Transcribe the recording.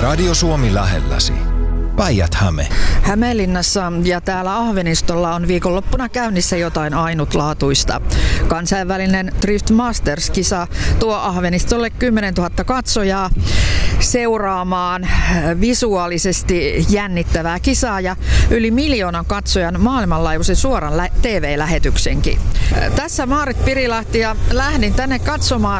Radio Suomi lähelläsi. Päijät-Häme. Hämeenlinnassa ja täällä Ahvenistolla on viikonloppuna käynnissä jotain ainutlaatuista. Kansainvälinen Drift Masters-kisa tuo Ahvenistolle 10 000 katsojaa seuraamaan visuaalisesti jännittävää kisaa ja yli 1 miljoonan katsojan maailmanlaajuisen suoran TV-lähetyksenkin. Tässä Maarit Pirilahti ja lähdin tänne katsomaan